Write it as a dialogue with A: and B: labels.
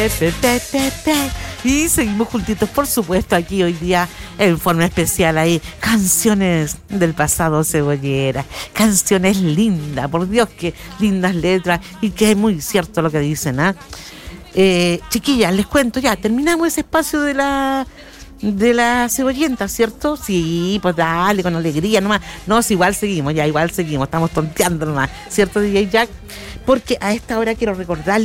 A: Y seguimos juntitos, por supuesto, aquí hoy día en forma especial ahí, canciones del pasado cebollera, canciones lindas, por Dios, que lindas letras y que es muy cierto lo que dicen, ¿ah? Chiquillas, les cuento ya, terminamos ese espacio de la cebollenta, ¿cierto? Sí, pues dale, con alegría nomás. No, si igual seguimos, estamos tonteando nomás, ¿cierto, DJ Jack? Porque a esta hora quiero recordar